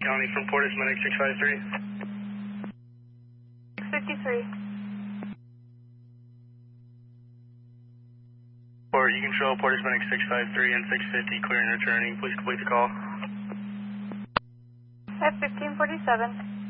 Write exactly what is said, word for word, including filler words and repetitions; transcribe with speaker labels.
Speaker 1: County from Portage Medic six five three.
Speaker 2: six fifty-three.
Speaker 1: Or you control Portage Medic six five three and six fifty, clearing and returning. Please complete the call.
Speaker 2: F fifteen forty-seven.